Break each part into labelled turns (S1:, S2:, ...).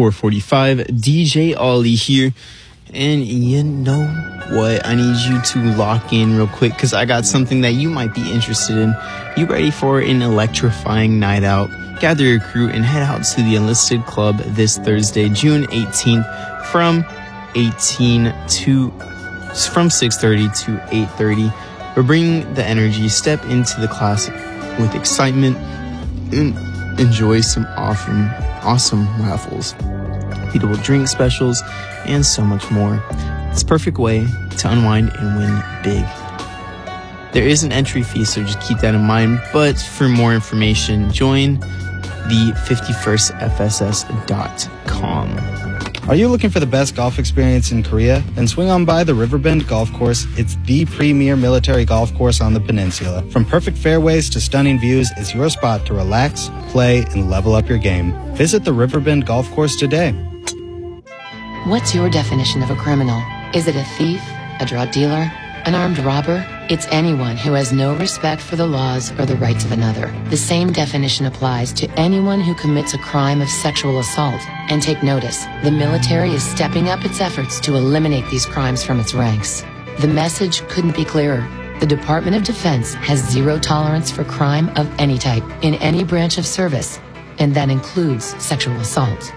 S1: 445, DJ Ollie here. And you know what? I need you to lock in real quick because I got something that you might be interested in. You ready for an electrifying night out? Gather your crew and head out to the Enlisted Club this Thursday, June 18th from 6:30 to 8:30. We're bringing the energy. Step into the classic with excitement and enjoy some awesome raffles, beatable drink specials, and so much more. It's a perfect way to unwind and win big. There is an entry fee, so just keep that in mind. But for more information, join the 51stfss.com.
S2: Are you looking for the best golf experience in Korea? Then swing on by the Riverbend Golf Course. It's the premier military golf course on the peninsula. From perfect fairways to stunning views, it's your spot to relax, play, and level up your game. Visit the Riverbend Golf Course today.
S3: What's your definition of a criminal? Is it a thief, a drug dealer, an armed robber? It's anyone who has no respect for the laws or the rights of another. The same definition applies to anyone who commits a crime of sexual assault. And take notice, the military is stepping up its efforts to eliminate these crimes from its ranks. The message couldn't be clearer. The Department of Defense has zero tolerance for crime of any type in any branch of service, and that includes sexual assault.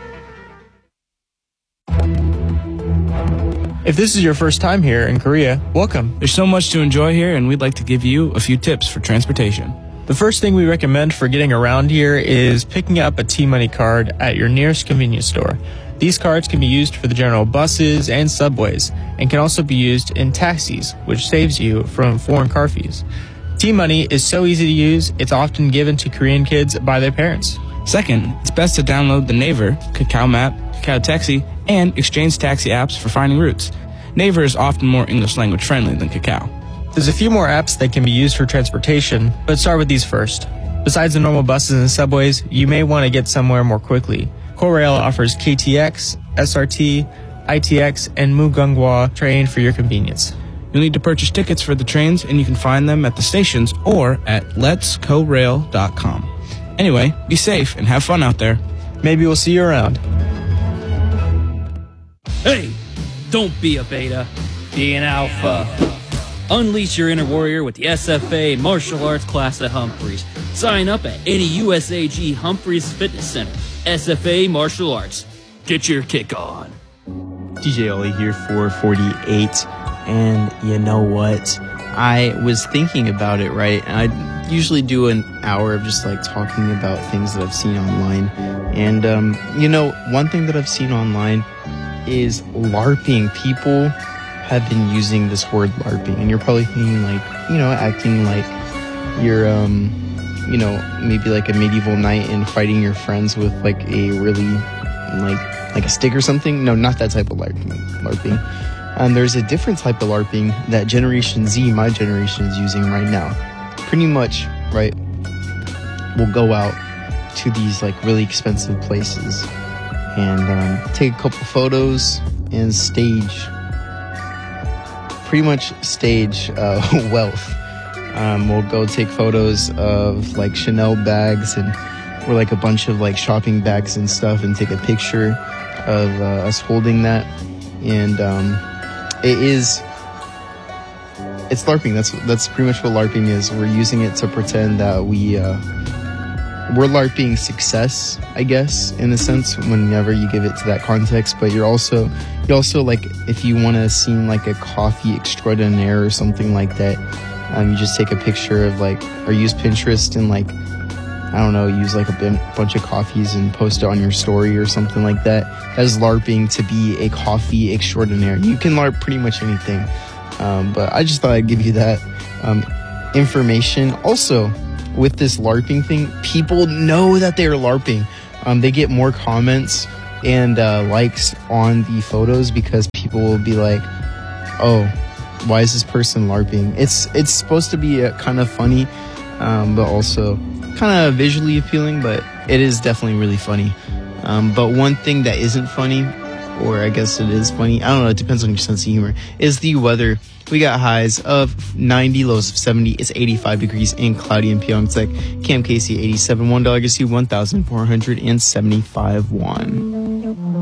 S4: If this is your first time here in Korea, welcome.
S5: There's so much to enjoy here, and we'd like to give you a few tips for transportation.
S4: The first thing we recommend for getting around here is picking up a T-Money card at your nearest convenience store. These cards can be used for the general buses and subways, and can also be used in taxis, which saves you from foreign car fees. T-Money is so easy to use, it's often given to Korean kids by their parents.
S5: Second, it's best to download the Naver, Kakao Map, Kakao Taxi, and Exchange Taxi apps for finding routes. Naver is often more English language friendly than Kakao.
S4: There's a few more apps that can be used for transportation, but start with these first. Besides the normal buses and subways, you may want to get somewhere more quickly. Korail offers KTX, SRT, ITX, and Mugunghwa train for your convenience.
S5: You'll need to purchase tickets for the trains, and you can find them at the stations or at letskorail.com. Anyway, be safe and have fun out there.
S4: Maybe we'll see you around.
S6: Hey, don't be a beta. Be an alpha. Unleash your inner warrior with the SFA martial arts class at Humphreys. Sign up at any USAG Humphreys Fitness Center. SFA Martial Arts. Get your kick on.
S1: DJ Ollie here for 48. And you know what? I was thinking about it, right? And I usually do an hour of just like talking about things that I've seen online. And, one thing that I've seen online is LARPing. People have been using this word LARPing, and you're probably thinking like, acting like you're, maybe like a medieval knight and fighting your friends with like a really, like a stick or something. No, not that type of LARPing. There's a different type of LARPing that Generation Z, my generation, is using right now. Pretty much, right, we'll go out to these like really expensive places and take a couple photos and stage wealth. We'll go take photos of like Chanel bags or like a bunch of like shopping bags and stuff, and take a picture of us holding that. And it's LARPing. That's pretty much what LARPing is. We're using it to pretend that we're LARPing success, I guess, in a sense, whenever you give it to that context. But you also like, if you want to seem like a coffee extraordinaire or something like that, you just take a picture of like, or use Pinterest and like, I don't know, use like a bunch of coffees and post it on your story or something like that. As LARPing to be a coffee extraordinaire. You can LARP pretty much anything. But I just thought I'd give you that information. Also, with this LARPing thing, people know that they're LARPing. They get more comments and likes on the photos because people will be like, oh, why is this person LARPing? It's supposed to be kind of funny, but also kind of visually appealing, but it is definitely really funny. But one thing that isn't funny, or I guess it is funny, I don't know, it depends on your sense of humor, is the weather. We got highs of 90, lows of 70. It's 85 degrees and cloudy in Pyeongtaek. Camp Casey 87, $1 gets you 1,475 won.